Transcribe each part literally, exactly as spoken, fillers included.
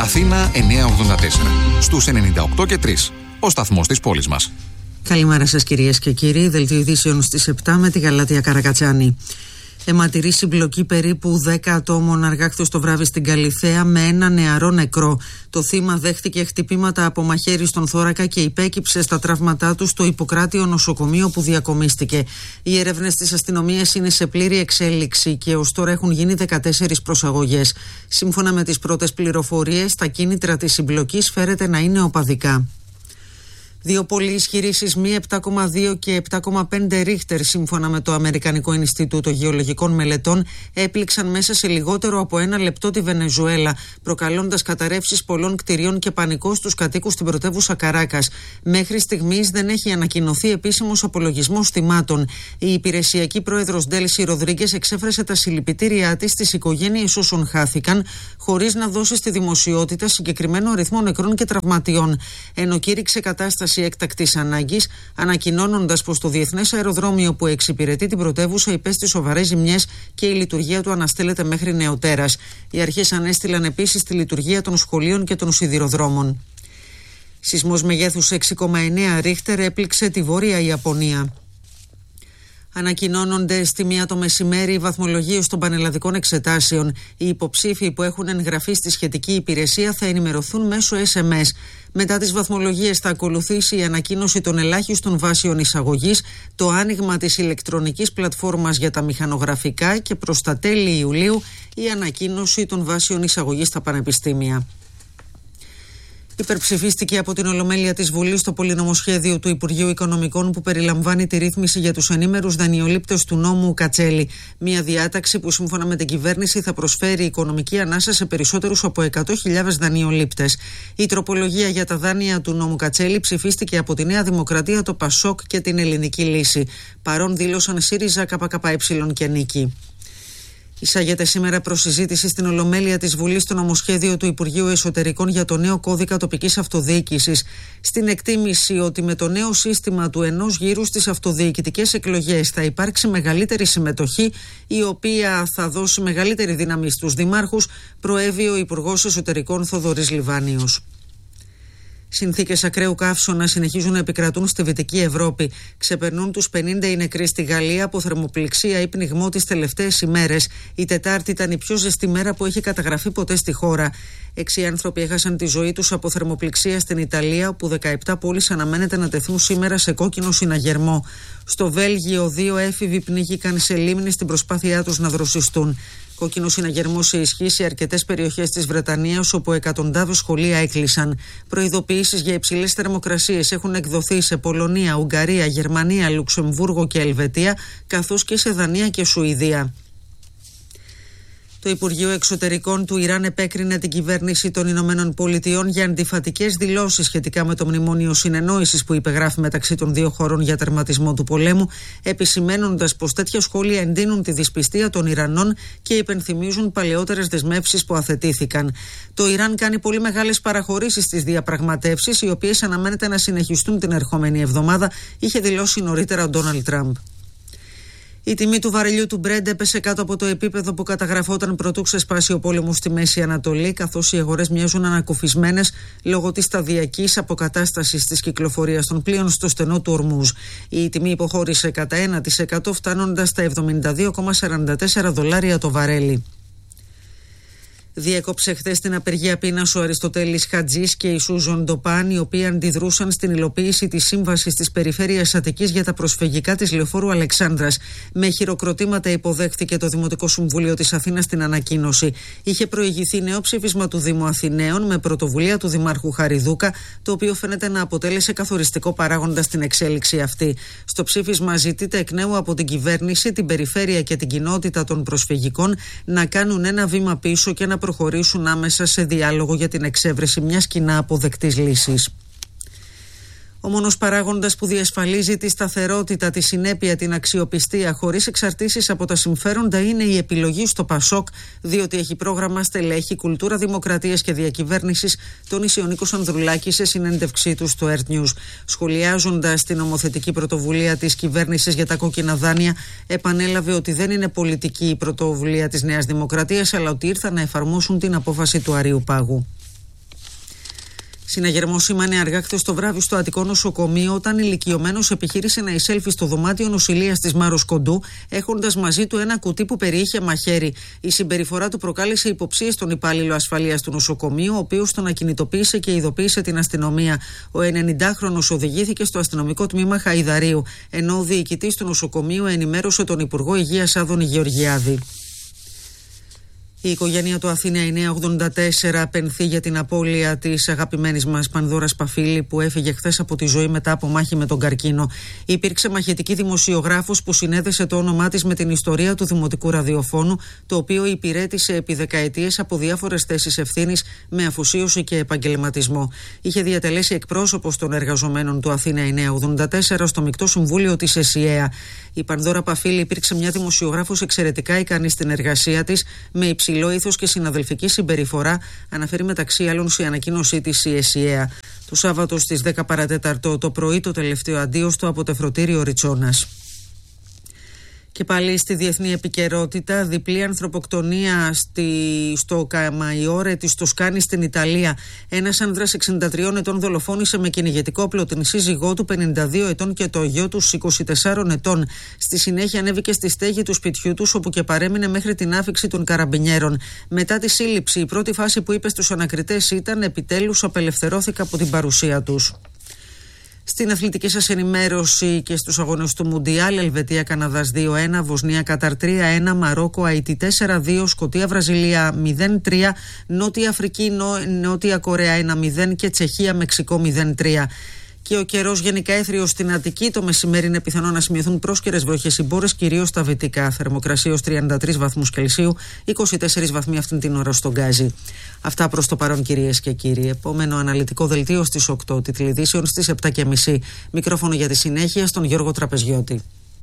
Αθήνα εννιακόσια ογδόντα τέσσερα. Στους ενενήντα οκτώ και τρία. Ο σταθμός της πόλης μας. Καλημέρα σας κυρίες και κύριοι. Δελτίο ειδήσεων στις επτά με τη Γαλάτια Καρακατσάνη. Αιματηρή συμπλοκή περίπου δέκα ατόμων αργά χθες το βράδυ στην Καλιθέα με ένα νεαρό νεκρό. Το θύμα δέχτηκε χτυπήματα από μαχαίρι στον θώρακα και υπέκυψε στα τραύματά του στο Ιπποκράτιο νοσοκομείο που διακομίστηκε. Οι έρευνες της αστυνομίας είναι σε πλήρη εξέλιξη και ως τώρα έχουν γίνει δεκατέσσερις προσαγωγές. Σύμφωνα με τις πρώτες πληροφορίες, τα κίνητρα της συμπλοκής φέρεται να είναι οπαδικά. Δύο πολύ ισχυροί σεισμοί επτά κόμμα δύο και επτά κόμμα πέντε ρίχτερ, σύμφωνα με το Αμερικανικό Ινστιτούτο Γεωλογικών Μελετών, έπληξαν μέσα σε λιγότερο από ένα λεπτό τη Βενεζουέλα, προκαλώντας καταρρεύσεις πολλών κτηριών και πανικό στους κατοίκους στην πρωτεύουσα Καράκας. Μέχρι στιγμής δεν έχει ανακοινωθεί επίσημος απολογισμός θυμάτων. Η υπηρεσιακή πρόεδρος Ντέλση Ροδρίγκες εξέφρασε τα συλληπιτήριά της στις οικογένειες όσων χάθηκαν, χωρίς να δώσει στη δημοσιότητα συγκεκριμένο αριθμό νεκρών και τραυματιών. Ενώ κήρυξε κατάσταση έκτακτης ανάγκης, ανακοινώνοντας πως το διεθνές αεροδρόμιο που εξυπηρετεί την πρωτεύουσα υπέστη σοβαρές ζημιές και η λειτουργία του αναστέλλεται μέχρι νεοτέρας. Οι αρχές ανέστειλαν επίσης τη λειτουργία των σχολείων και των σιδηροδρόμων. Σεισμός μεγέθους έξι κόμμα εννέα ρίχτερ έπληξε τη Βόρεια Ιαπωνία. Ανακοινώνονται στη μία το μεσημέρι οι βαθμολογίες των πανελλαδικών εξετάσεων. Οι υποψήφοι που έχουν εγγραφεί στη σχετική υπηρεσία θα ενημερωθούν μέσω ες εμ ες. Μετά τις βαθμολογίες θα ακολουθήσει η ανακοίνωση των ελάχιστων βάσεων εισαγωγής, το άνοιγμα της ηλεκτρονικής πλατφόρμας για τα μηχανογραφικά και προς τα τέλη Ιουλίου η ανακοίνωση των βάσεων εισαγωγής στα πανεπιστήμια. Υπερψηφίστηκε από την Ολομέλεια της Βουλής το πολυνομοσχέδιο του Υπουργείου Οικονομικών που περιλαμβάνει τη ρύθμιση για τους ενήμερους δανειολήπτες του νόμου Κατσέλη. Μια διάταξη που σύμφωνα με την κυβέρνηση θα προσφέρει οικονομική ανάσα σε περισσότερους από εκατό χιλιάδες δανειολήπτες. Η τροπολογία για τα δάνεια του νόμου Κατσέλη ψηφίστηκε από τη Νέα Δημοκρατία, το Πασόκ και την Ελληνική Λύση. Παρόν δήλωσαν ΣΥΡΙΖΑ, ΚΚΕ και Νίκη. Εισάγεται σήμερα προς συζήτηση στην Ολομέλεια της Βουλής το νομοσχέδιο του Υπουργείου Εσωτερικών για το νέο κώδικα τοπικής αυτοδιοίκησης. Στην εκτίμηση ότι με το νέο σύστημα του ενός γύρου στις αυτοδιοικητικές εκλογές θα υπάρξει μεγαλύτερη συμμετοχή, η οποία θα δώσει μεγαλύτερη δύναμη στους δημάρχους, προέβη ο Υπουργός Εσωτερικών Θοδωρής Λιβάνιος. Συνθήκες ακραίου καύσωνα συνεχίζουν να επικρατούν στη Δυτική Ευρώπη. Ξεπερνούν τους πενήντα οι νεκροί στη Γαλλία από θερμοπληξία ή πνιγμό τις τελευταίες ημέρες. Η Τετάρτη ήταν η πιο ζεστή μέρα που έχει καταγραφεί ποτέ στη χώρα. Έξι άνθρωποι έχασαν τη ζωή τους από θερμοπληξία στην Ιταλία, όπου δεκαεπτά πόλεις αναμένεται να τεθούν σήμερα σε κόκκινο συναγερμό. Στο Βέλγιο, δύο έφηβοι πνίγηκαν σε λίμνη στην προσπάθειά τους να δροσιστούν. Κόκκινο συναγερμό σε ισχύ σε αρκετές περιοχές της Βρετανίας, όπου εκατοντάδες σχολεία έκλεισαν. Προειδοποιήσεις για υψηλές θερμοκρασίες έχουν εκδοθεί σε Πολωνία, Ουγγαρία, Γερμανία, Λουξεμβούργο και Ελβετία, καθώς και σε Δανία και Σουηδία. Το Υπουργείο Εξωτερικών του Ιράν επέκρινε την κυβέρνηση των Ηνωμένων Πολιτειών για αντιφατικές δηλώσεις σχετικά με το μνημόνιο συνεννόησης που υπεγράφει μεταξύ των δύο χωρών για τερματισμό του πολέμου, επισημαίνοντας πως τέτοια σχόλια εντείνουν τη δυσπιστία των Ιρανών και υπενθυμίζουν παλαιότερες δεσμεύσεις που αθετήθηκαν. Το Ιράν κάνει πολύ μεγάλες παραχωρήσεις στις διαπραγματεύσεις, οι οποίες αναμένεται να συνεχιστούν την ερχόμενη εβδομάδα, είχε δηλώσει νωρίτερα ο Ντόναλντ Τραμπ. Η τιμή του βαρελιού του Brent έπεσε κάτω από το επίπεδο που καταγραφόταν πρωτού ξεσπάσει ο πόλεμος στη Μέση Ανατολή, καθώς οι αγορές μοιάζουν ανακουφισμένες λόγω της σταδιακής αποκατάστασης της κυκλοφορίας των πλοίων στο στενό του Ορμούζ. Η τιμή υποχώρησε κατά ένα τοις εκατό, φτάνοντας στα εβδομήντα δύο κόμμα σαράντα τέσσερα δολάρια το βαρέλι. Διέκοψε χθες την απεργία πείνας ο Αριστοτέλης Χατζής και η Σούζον Ντοπάν, οι οποίοι αντιδρούσαν στην υλοποίηση της σύμβασης της Περιφέρειας Αττικής για τα προσφυγικά της Λεωφόρου Αλεξάνδρας. Με χειροκροτήματα υποδέχθηκε το Δημοτικό Συμβούλιο της Αθήνας την ανακοίνωση. Είχε προηγηθεί νέο ψήφισμα του Δήμου Αθηναίων με πρωτοβουλία του Δημάρχου Χαριδούκα, το οποίο φαίνεται να αποτέλεσε καθοριστικό παράγοντα στην εξέλιξη αυτή. Στο ψήφισμα ζητείται εκ νέου από την κυβέρνηση, την περιφέρεια και την κοινότητα των προσφυγικών να κάνουν ένα βήμα πίσω και να προχωρήσουν άμεσα σε διάλογο για την εξέβρεση μιας κοινά αποδεκτής λύσης. Ο μόνος παράγοντας που διασφαλίζει τη σταθερότητα, τη συνέπεια, την αξιοπιστία χωρίς εξαρτήσεις από τα συμφέροντα είναι η επιλογή στο Πασόκ, διότι έχει πρόγραμμα, στελέχη, κουλτούρα δημοκρατίας και διακυβέρνησης, τόνισε ο Νίκος Ανδρουλάκης σε συνέντευξή του στο Earth News. Σχολιάζοντας την νομοθετική πρωτοβουλία της κυβέρνησης για τα κόκκινα δάνεια, επανέλαβε ότι δεν είναι πολιτική η πρωτοβουλία της Νέας Δημοκρατίας, αλλά ότι ήρθαν να εφαρμόσουν την απόφαση του Αρείου Πάγου. Συναγερμό σήμανε αργά χθες το βράδυ στο Αττικό νοσοκομείο, όταν ηλικιωμένος επιχείρησε να εισέλθει στο δωμάτιο νοσηλείας της Μάρος Κοντού, έχοντας μαζί του ένα κουτί που περιείχε μαχαίρι. Η συμπεριφορά του προκάλεσε υποψίες στον υπάλληλο ασφαλείας του νοσοκομείου, ο οποίος τον ακινητοποίησε και ειδοποίησε την αστυνομία. Ο ενενηντάχρονος οδηγήθηκε στο αστυνομικό τμήμα Χαϊδαρίου, ενώ ο διοικητής του νοσοκομείου ενημέρωσε τον Υπουργό Υγείας Άδωνη Γεωργιάδη. Η οικογένεια του Αθήνα εννιακόσια ογδόντα τέσσερα απενθεί για την απώλεια της αγαπημένης μας Πανδώρας Παφίλη, που έφυγε χθες από τη ζωή μετά από μάχη με τον καρκίνο. Υπήρξε μαχητική δημοσιογράφος που συνέδεσε το όνομά της με την ιστορία του δημοτικού ραδιοφώνου, το οποίο υπηρέτησε επί δεκαετίες από διάφορες θέσεις ευθύνης με αφουσίωση και επαγγελματισμό. Είχε διατελέσει εκπρόσωπος των εργαζομένων του Αθήνα εννιακόσια ογδόντα τέσσερα στο Μεικτό Συμβούλιο της ΕΣΥΑ. Η Πανδώρα Παφίλη υπήρξε μια δημοσιογράφος εξαιρετικά ικανή στην εργασία της, με υψηλό ήθος και συναδελφική συμπεριφορά, αναφέρει μεταξύ άλλων σε ανακοίνωσή της η ΕΣΥΑ. Το Σάββατο στις δέκα παρατέταρτο το πρωί το τελευταίο αντίωστο από το εφρωτήριο Ριτσόνας. Και πάλι στη διεθνή επικαιρότητα, διπλή ανθρωποκτονία στη, στο Καμαϊόρε της Τοσκάνη στην Ιταλία. Ένας άνδρας εξήντα τριών ετών δολοφόνησε με κυνηγετικό όπλο την σύζυγό του πενήντα δύο ετών και το γιο του είκοσι τεσσάρων ετών. Στη συνέχεια ανέβηκε στη στέγη του σπιτιού τους, όπου και παρέμεινε μέχρι την άφιξη των καραμπινιέρων. Μετά τη σύλληψη, η πρώτη φάση που είπε στους ανακριτές ήταν «Επιτέλους απελευθερώθηκα από την παρουσία τους». Στην αθλητική σας ενημέρωση και στους αγώνες του Μουντιάλ, Ελβετία Καναδάς δύο ένα, Βοσνία Κατάρ τρία ένα, Μαρόκο Αϊτή τέσσερα δύο, Σκωτία Βραζιλία μηδέν τρία, Νότια Αφρική Νο, Νότια Κορέα ένα μηδέν και Τσεχία Μεξικό μηδέν τρία. Και ο καιρός γενικά έθριος στην Αττική. Το μεσημέρι είναι πιθανό να σημειωθούν πρόσκαιρες βροχές ή μπόρες, κυρίως στα βυτικά. Θερμοκρασία ως τριάντα τρεις βαθμούς Κελσίου, είκοσι τέσσερις βαθμοί αυτήν την ώρα στον Γκάζι. Αυτά προς το παρόν, κυρίες και κύριοι. Επόμενο αναλυτικό δελτίο στις οκτώ, τιτλειδήσεων στις επτά και μισή. Μικρόφωνο για τη συνέχεια στον Γιώργο Τραπεζιώτη.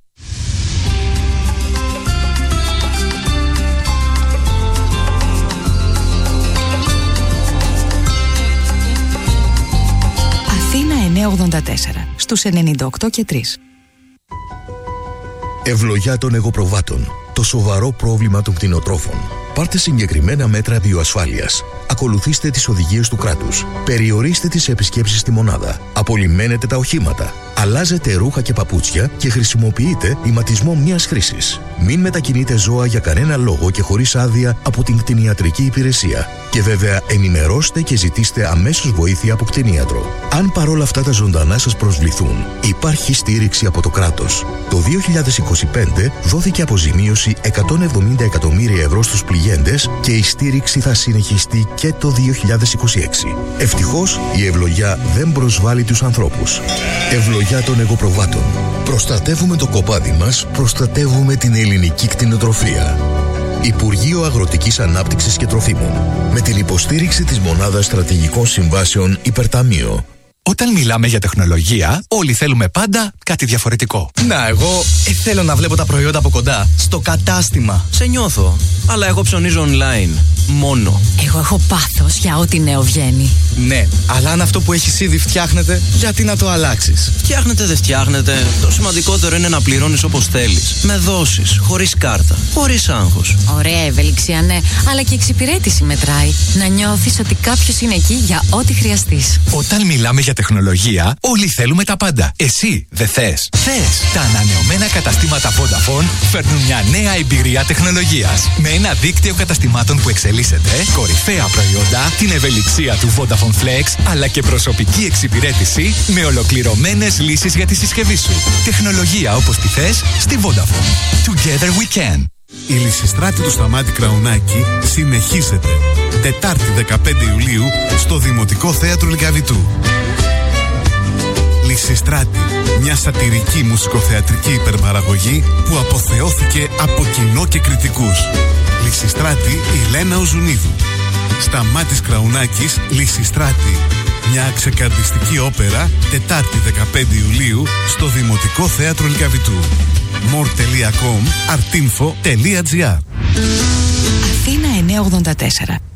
εννιακόσια ογδόντα τέσσερα στους ενενήντα οκτώ και τρία. Ευλογιά των εγωπροβάτων. Το σοβαρό πρόβλημα των κτηνοτρόφων. Πάρτε συγκεκριμένα μέτρα βιοασφάλειας. Ακολουθήστε τις οδηγίες του κράτους. Περιορίστε τις επισκέψεις στη μονάδα. Απολυμμένετε τα οχήματα. Αλλάζετε ρούχα και παπούτσια και χρησιμοποιείτε ηματισμό μιας χρήσης. Μην μετακινείτε ζώα για κανένα λόγο και χωρίς άδεια από την κτηνιατρική υπηρεσία. Και βέβαια ενημερώστε και ζητήστε αμέσως βοήθεια από κτηνίατρο. Αν παρόλα αυτά τα ζωντανά σας προσβληθούν, υπάρχει στήριξη από το κράτος. Το δύο χιλιάδες είκοσι πέντε δόθηκε αποζημίωση εκατόν εβδομήντα εκατομμύρια ευρώ στους πληγέντες και η στήριξη θα συνεχιστεί και το δύο χιλιάδες είκοσι έξι. Ευτυχώς η ευλογιά δεν προσβάλλει τους ανθρώπους. Ευλογιά των εγωπροβάτων. Προστατεύουμε το κοπάδι μας, προστατεύουμε την ελληνική κτηνοτροφία. Υπουργείο Αγροτικής Ανάπτυξης και Τροφίμων. Με την υποστήριξη της Μονάδας Στρατηγικών Συμβάσεων Υπερταμείο. Όταν μιλάμε για τεχνολογία, όλοι θέλουμε πάντα κάτι διαφορετικό. Να, εγώ ε, θέλω να βλέπω τα προϊόντα από κοντά. Στο κατάστημα. Σε νιώθω. Αλλά εγώ ψωνίζω online. Μόνο. Εγώ έχω πάθος για ό,τι νέο βγαίνει. Ναι, αλλά αν αυτό που έχεις ήδη φτιάχνεται, γιατί να το αλλάξεις? Φτιάχνετε, δεν φτιάχνετε. Το σημαντικότερο είναι να πληρώνεις όπως θέλεις. Με δόσεις, χωρίς κάρτα, χωρίς άγχος. Ωραία ευελιξία, ναι, αλλά και εξυπηρέτηση μετράει. Να νιώθεις ότι κάποιος είναι εκεί για ό,τι χρειαστείς. Όταν μιλάμε για τεχνολογία, όλοι θέλουμε τα πάντα. Εσύ δεν θες? Θες! Τα ανανεωμένα καταστήματα Vodafone φέρνουν μια νέα εμπειρία τεχνολογίας. Με ένα δίκτυο καταστημάτων που εξελίσσεται, κορυφαία προϊόντα, την ευελιξία του Vodafone Flex, αλλά και προσωπική εξυπηρέτηση με ολοκληρωμένες λύσεις για τη συσκευή σου. Τεχνολογία όπως τη θες στη Vodafone. Together we can. Η Λυσιστράτη του Σταμάτη Κραουνάκη συνεχίζεται. Τετάρτη δεκαπέντε Ιουλίου στο Δημοτικό Θέατρο Λυκαβητού. Λυσιστράτη, μια σατυρική μουσικοθεατρική υπερπαραγωγή που αποθεώθηκε από κοινό και κριτικούς. Λυσιστράτη η Λένα Οζουνίδου. Σταμάτης Κραουνάκης, Λυσιστράτη. Μια ξεκαρδιστική όπερα, Τετάρτη δεκαπέντε Ιουλίου στο Δημοτικό Θέατρο Λυκαβητού. more τελεία com, artinfo τελεία gr. Αθήνα εννιακόσια ογδόντα τέσσερα.